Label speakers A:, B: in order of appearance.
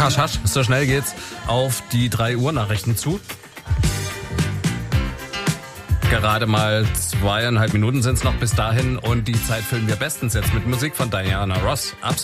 A: Hasch, hasch, so schnell geht's auf die 3 Uhr Nachrichten zu. Gerade mal 2,5 Minuten sind es noch bis dahin und die Zeit füllen wir bestens jetzt mit Musik von Diana Ross.